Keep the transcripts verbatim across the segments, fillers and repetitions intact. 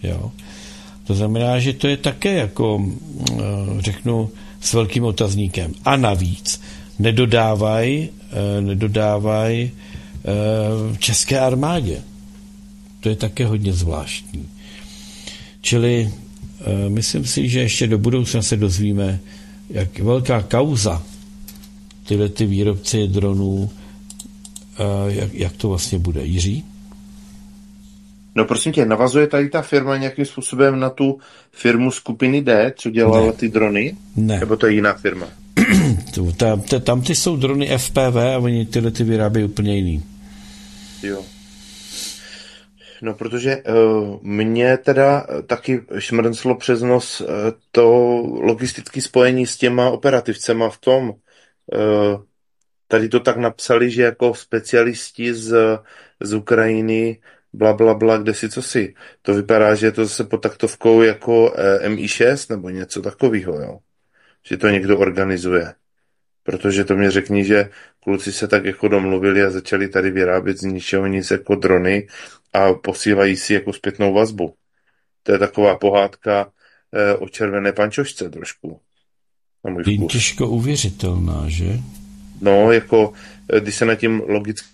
Jo. To znamená, že to je také jako, řeknu, s velkým otazníkem. A navíc nedodávají nedodávaj české armádě. To je také hodně zvláštní. Čili myslím si, že ještě do budoucna se dozvíme, jak velká kauza tyhle ty výrobci dronů, jak, jak to vlastně bude. Jiří? No prosím tě, navazuje tady ta firma nějakým způsobem na tu firmu skupiny D, co dělala ne. ty drony? Ne. Nebo to je jiná firma? tam, tam ty jsou drony F P V a oni tyhle ty vyrábějí úplně jiný. Jo. No, protože uh, mě teda taky šmrnclo přes nos uh, to logistické spojení s těma operativcema v tom. Uh, tady to tak napsali, že jako specialisti z, z Ukrajiny bla, bla, bla, kde si co si. To vypadá, že je to zase pod taktovkou jako uh, M I šest nebo něco takového, jo. Že to někdo organizuje. Protože to mě řekni, že kluci se tak jako domluvili a začali tady vyrábět z ničeho nic jako drony a posílají si jako zpětnou vazbu. To je taková pohádka eh, o červené pančošce trošku. Je těžko uvěřitelná, že? No, jako když se nad tím logicky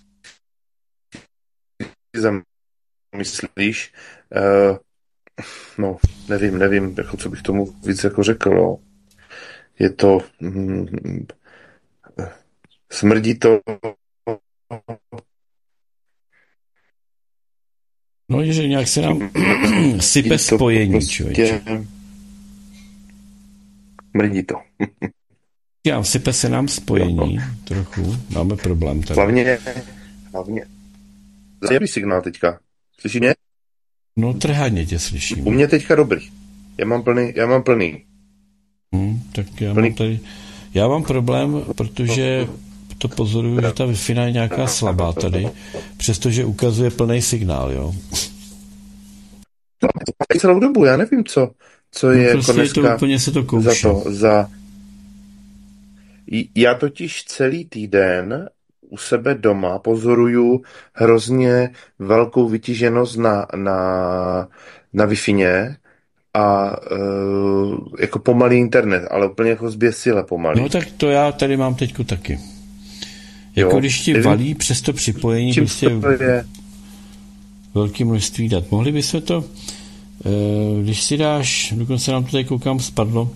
zamyslíš, eh, no, nevím, nevím, jako co bych tomu víc jako řekl, no. Je to mm, smrdí to. No, že nějak se nám sype spojení, prostě člověče. Mrdí to. Já, sype se nám spojení no. trochu, máme problém tady. Hlavně, hlavně. Zajímavý signál teďka. Slyší mě? No, trháně tě slyším. U mě teďka dobrý. Já mám plný, já mám plný. Hmm, tak já plný. mám tady, já mám problém, protože to pozoruju, že ta Wi-Fi je nějaká slabá tady, přestože ukazuje plný signál, jo. Celou dobu, já nevím, co, co je no prostě jako dneska to úplně se to kouší. za to, za... Já totiž celý týden u sebe doma pozoruju hrozně velkou vytíženost na, na, na Wi-Fi a uh, jako pomalý internet, ale úplně jako zběsile pomalý. No tak to já tady mám teďku taky. Jako jo, když ti nevím, valí přes to připojení prostě velké množství dat. Mohli bychom to, když si dáš, dokonce nám to tady koukám spadlo,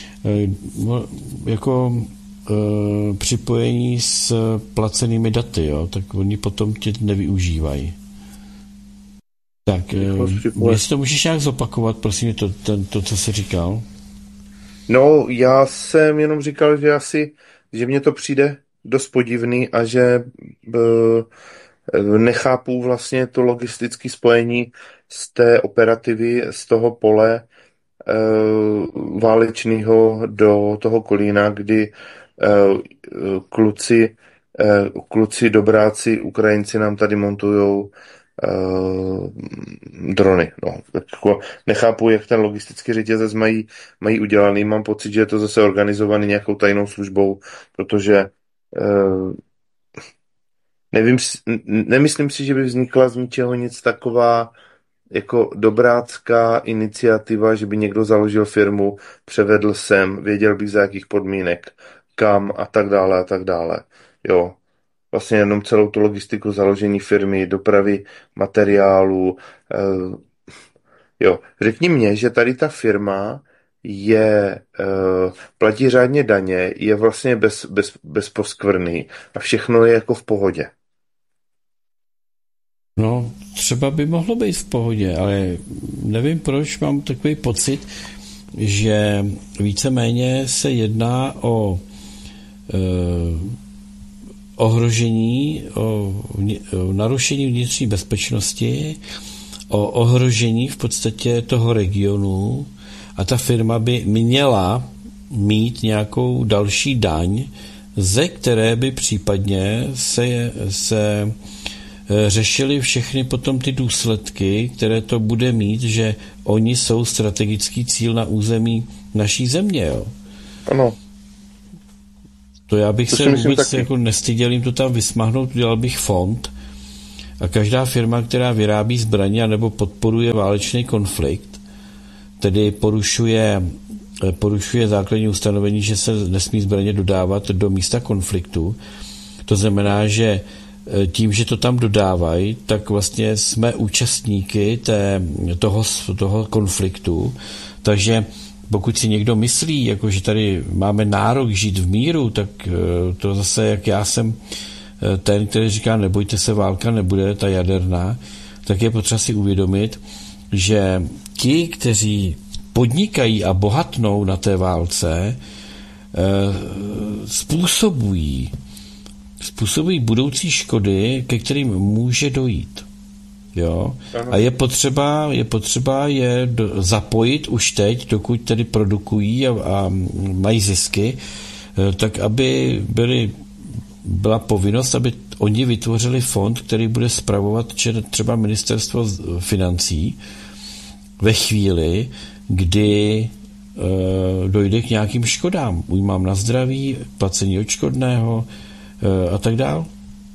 jako připojení s placenými daty, jo, tak oni potom tě nevyužívají. Tak, jestli to můžeš nějak zopakovat, prosím, to, to, to, co jsi říkal? No, já jsem jenom říkal, že asi, že mně to přijde dost podivný a že uh, nechápu vlastně to logistické spojení z té operativy, z toho pole uh, válečného do toho Kolína, kdy uh, kluci, uh, kluci dobráci, Ukrajinci nám tady montujou Uh, drony. No. Jako nechápu, jak ten logistický řetězec mají, mají udělaný. Mám pocit, že je to zase organizovaný nějakou tajnou službou, protože uh, nevím, nemyslím si, že by vznikla z ničeho nic taková jako dobrácká iniciativa, že by někdo založil firmu, převedl sem, věděl bych za jakých podmínek, kam a tak dále a tak dále. Jo. Vlastně jenom celou tu logistiku založení firmy, dopravy materiálů. Uh, jo, řekni mě, že tady ta firma je, uh, platí řádně daně, je vlastně bez, bez, bez poskvrny a všechno je jako v pohodě. No, třeba by mohlo být v pohodě, ale nevím, proč mám takový pocit, že víceméně se jedná o uh, ohrožení, o, o narušení vnitřní bezpečnosti, o ohrožení v podstatě toho regionu a ta firma by měla mít nějakou další daň, ze které by případně se, se řešily všechny potom ty důsledky, které to bude mít, že oni jsou strategický cíl na území naší země. Jo. Ano. To já bych to se vůbec jako nestyděl jim to tam vysmahnout, udělal bych fond A každá firma, která vyrábí zbraně nebo podporuje válečný konflikt, tedy porušuje, porušuje základní ustanovení, že se nesmí zbraně dodávat do místa konfliktu. To znamená, že tím, že to tam dodávají, tak vlastně jsme účastníky té, toho, toho konfliktu. Takže pokud si někdo myslí, jako že tady máme nárok žít v míru, tak to zase, jak já jsem ten, který říká, nebojte se, válka nebude, ta jaderná, tak je potřeba si uvědomit, že ti, kteří podnikají a bohatnou na té válce, způsobují, způsobují budoucí škody, ke kterým může dojít. Jo? A je potřeba, je potřeba je do, zapojit už teď, dokud tedy produkují a, a mají zisky, tak aby byly, byla povinnost, aby oni vytvořili fond, který bude spravovat třeba ministerstvo financí ve chvíli, kdy e, dojde k nějakým škodám. Újmám na zdraví, placení odškodného e, a tak dál.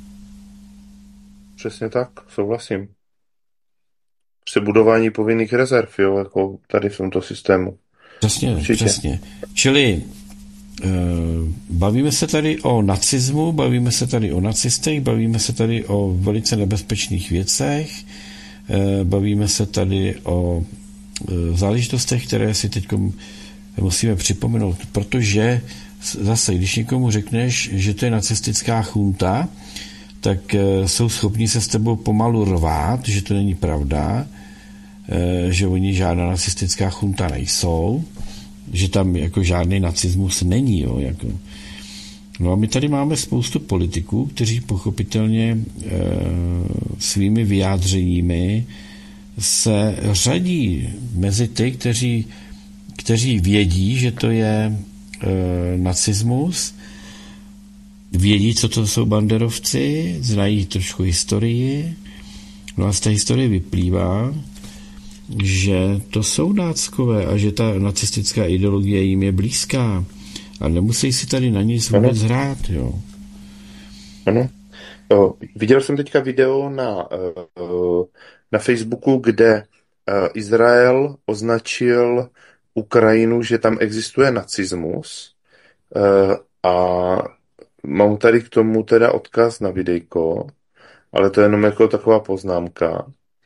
Přesně tak, souhlasím. Přebudování povinných rezerv, jo, jako tady v tomto systému. Přesně, Určitě. přesně. Čili e, bavíme se tady o nacismu, bavíme se tady o nacistech, bavíme se tady o velice nebezpečných věcech, e, bavíme se tady o e, záležitostech, které si teď musíme připomenout, protože zase, když někomu řekneš, že to je nacistická chunta, tak e, jsou schopni se s tebou pomalu rvát, že to není pravda, e, že oni žádná nacistická chunta nejsou, že tam jako žádný nacismus není. Jo, jako. No a my tady máme spoustu politiků, kteří pochopitelně e, svými vyjádřeními se řadí mezi ty, kteří, kteří vědí, že to je e, nacismus, vědí, co to jsou banderovci, znají trošku historii, no a z té historie vyplývá, že to jsou náckové a že ta nacistická ideologie jim je blízká a nemusí si tady na nic vůbec ano. hrát, jo. Ano. O, viděl jsem teďka video na, na Facebooku, kde Izrael označil Ukrajinu, že tam existuje nacismus a mám tady k tomu teda odkaz na videjko, ale to je jenom jako taková poznámka.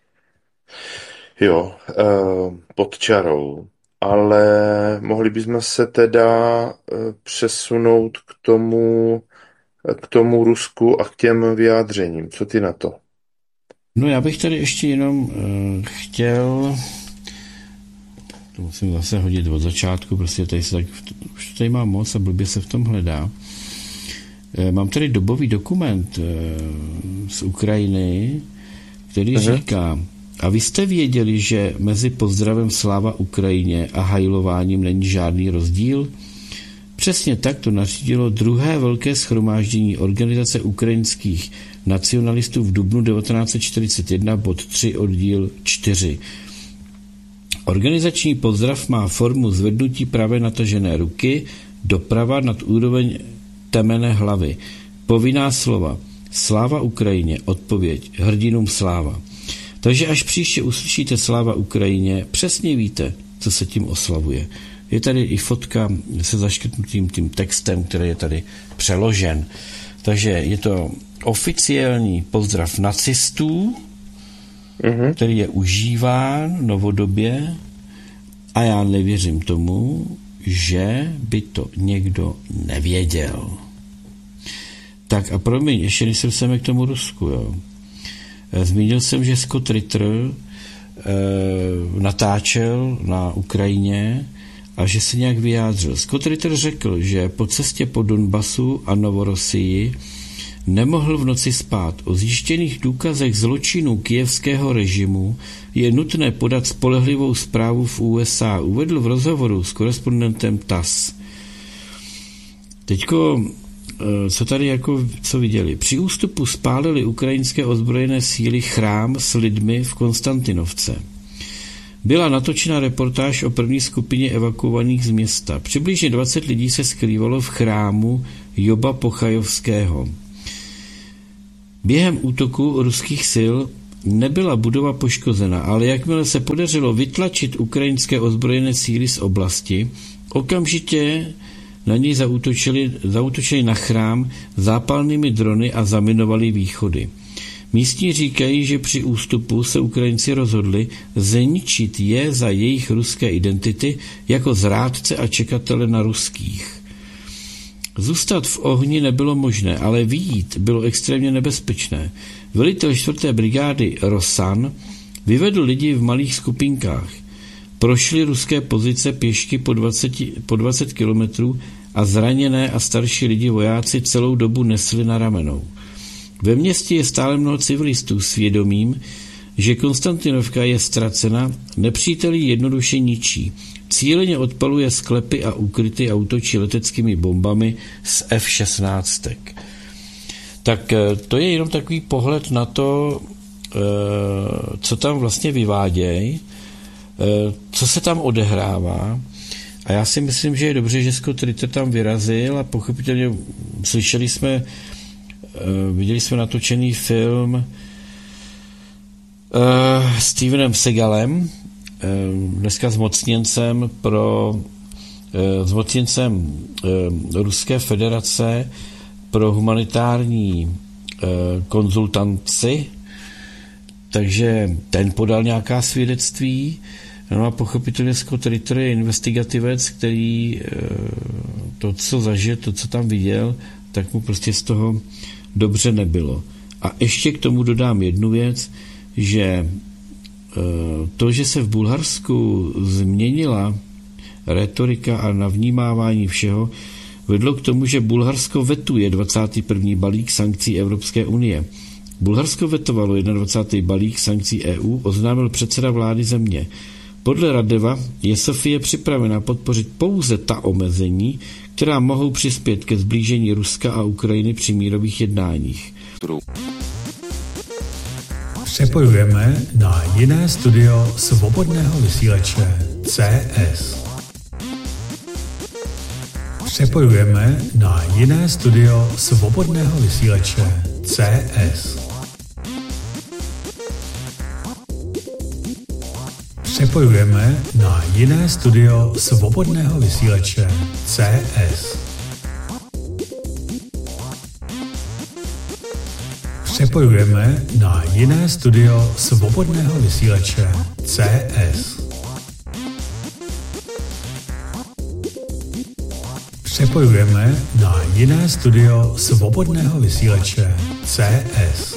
Jo, pod čarou. Ale mohli bychom se teda přesunout k tomu, k tomu Rusku a k těm vyjádřením. Co ty na to? No já bych tady ještě jenom uh, chtěl, to musím zase hodit od začátku, prostě tady se tak, už tady mám moc a blbě se v tom hledá. Uh, mám tady dobový dokument uh, z Ukrajiny, který Aha. říká, a vy jste věděli, že mezi pozdravem Sláva Ukrajině a hajlováním není žádný rozdíl? Přesně tak to nařídilo druhé velké shromáždění Organizace ukrajinských nacionalistů v dubnu devatenáct set čtyřicet jedna, bod tři, oddíl čtyři. Organizační pozdrav má formu zvednutí pravé natažené ruky doprava nad úroveň temené hlavy. Povinná slova Sláva Ukrajině, odpověď hrdinům sláva. Takže až příště uslyšíte Sláva Ukrajině, přesně víte, co se tím oslavuje. Je tady i fotka se zaškrtnutým tím textem, který je tady přeložen. Takže je to oficiální pozdrav nacistů, uh-huh. který je užíván novodobě a já nevěřím tomu, že by to někdo nevěděl. Tak a promiň, ještě než jsem k tomu Rusku, jo. Zmínil jsem, že Scott Ritter e, natáčel na Ukrajině a že se nějak vyjádřil. Scott Ritter řekl, že po cestě po Donbasu a Novorossii nemohl v noci spát. O zjištěných důkazech zločinů kyjevského režimu je nutné podat spolehlivou zprávu v U S A. Uvedl v rozhovoru s korespondentem T A S S. Teďko co tady jako, co viděli? Při ústupu spálili ukrajinské ozbrojené síly chrám s lidmi v Konstantinovce. Byla natočena reportáž o první skupině evakuovaných z města. Přibližně dvacet lidí se skrývalo v chrámu Joba Pochajovského. Během útoku ruských sil nebyla budova poškozena, ale jakmile se podařilo vytlačit ukrajinské ozbrojené síly z oblasti, okamžitě na něj zaútočili, zaútočili na chrám zápalnými drony a zaminovali východy. Místní říkají, že při ústupu se Ukrajinci rozhodli zničit je za jejich ruské identity jako zrádce a čekatele na ruských. Zůstat v ohni nebylo možné, ale vyjít bylo extrémně nebezpečné. Velitel čtvrté brigády Rosan vyvedl lidi v malých skupinkách. Prošli ruské pozice pěšky po dvacet, po dvacet kilometrů a zraněné a starší lidi vojáci celou dobu nesli na ramenou. Ve městě je stále mnoho civilistů s vědomím, že Konstantinovka je ztracena, nepřítel ji jednoduše ničí. Cíleně odpaluje sklepy a úkryty a útočí leteckými bombami z F šestnáct. Tak to je jenom takový pohled na to, co tam vlastně vyvádějí, co se tam odehrává. A já si myslím, že je dobře, že Scott Ritter tam vyrazil a pochopitelně slyšeli jsme, viděli jsme natočený film uh, Stevenem Segalem, uh, dneska zmocněncem pro uh, zmocněncem uh, Ruské federace pro humanitární uh, konzultanci, takže ten podal nějaká svědectví. No a pochopitelně Scott Ritter je investigativec, který to, co zažil, to, co tam viděl, tak mu prostě z toho dobře nebylo. A ještě k tomu dodám jednu věc, že to, že se v Bulharsku změnila retorika a navnímávání všeho, vedlo k tomu, že Bulharsko vetuje dvacátý první balík sankcí Evropské unie. Bulharsko vetovalo dvacátý první balík sankcí E U, oznámil předseda vlády země. Podle Radeva je Sofie připravena podpořit pouze ta omezení, která mohou přispět ke zblížení Ruska a Ukrajiny při mírových jednáních. Přepojujeme na jiné studio svobodného vysílače C S. Přepojujeme na jiné studio svobodného vysílače C S. Přepojujeme na jiné studio svobodného vysílače C S. Přepojujeme na jiné studio svobodného vysílače C S. Přepojujeme na jiné studio svobodného vysílače C S.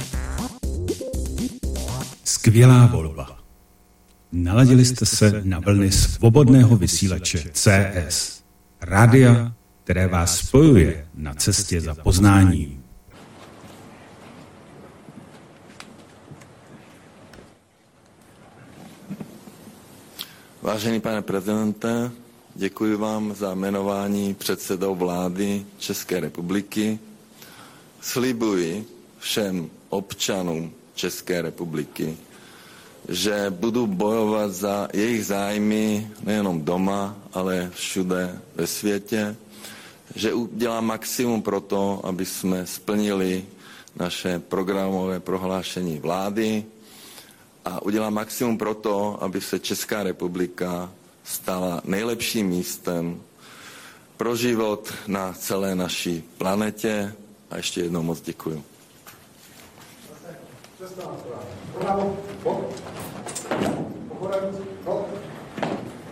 Skvělá volba. Naladili jste se na vlny svobodného vysílače C S. Rádia, které vás spojuje na cestě za poznáním. Vážený pane prezidente, děkuji vám za jmenování předsedou vlády České republiky. Slibuji všem občanům České republiky, že budu bojovat za jejich zájmy nejenom doma, ale všude ve světě, že udělám maximum pro to, aby jsme splnili naše programové prohlášení vlády a udělám maximum pro to, aby se Česká republika stala nejlepším místem pro život na celé naší planetě. A ještě jednou moc děkuju.